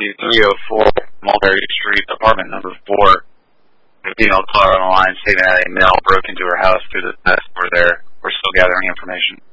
304 Mulberry Street, apartment number 4. A female caller on the line stating that a male broke into her house through the desk. We're there. We're still gathering information.